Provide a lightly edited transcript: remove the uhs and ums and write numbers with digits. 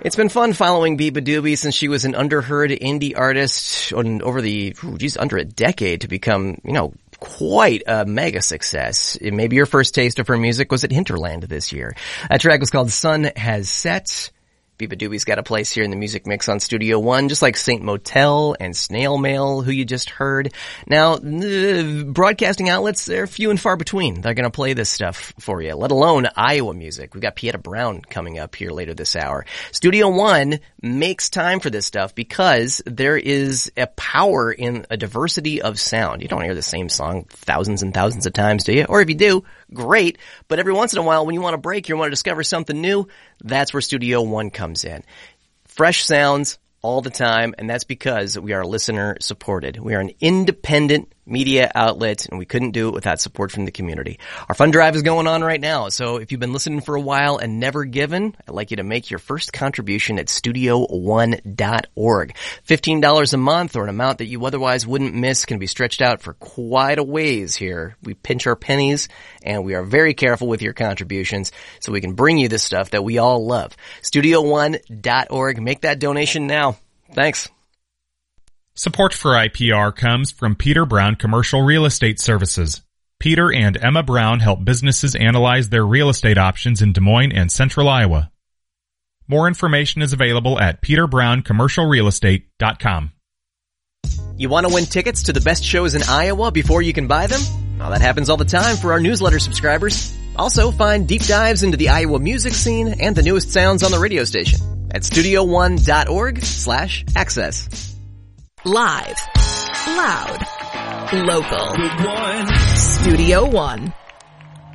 It's been fun following Biba Doobie since she was an underheard indie artist over under a decade to become, quite a mega success. Maybe your first taste of her music was at Hinterland this year. That track was called Sun Has Set. Biba Doobie's got a place here in the Music Mix on Studio One, just like Saint Motel and Snail Mail, who you just heard. Now, broadcasting outlets, they're few and far between. They're going to play this stuff for you, let alone Iowa music. We've got Pieta Brown coming up here later this hour. Studio One makes time for this stuff because there is a power in a diversity of sound. You don't hear the same song thousands and thousands of times, do you? Or if you do, great. But every once in a while, when you want a break, you want to discover something new, that's where Studio One comes in. Fresh sounds all the time, and that's because we are listener supported. We are an independent media outlet, and we couldn't do it without support from the community. Our fund drive is going on right now, so if you've been listening for a while and never given, I'd like you to make your first contribution at studio1.org. $15 a month, or an amount that you otherwise wouldn't miss, can be stretched out for quite a ways here. We pinch our pennies, and we are very careful with your contributions so we can bring you the stuff that we all love. Studio1.org. Make that donation now. Thanks. Support for IPR comes from Peter Brown Commercial Real Estate Services. Peter and Emma Brown help businesses analyze their real estate options in Des Moines and Central Iowa. More information is available at peterbrown.commercialrealestate.com. You want to win tickets to the best shows in Iowa before you can buy them? Well, that happens all the time for our newsletter subscribers. Also, find deep dives into the Iowa music scene and the newest sounds on the radio station at studio1.org/access. Live, loud, local. Studio One.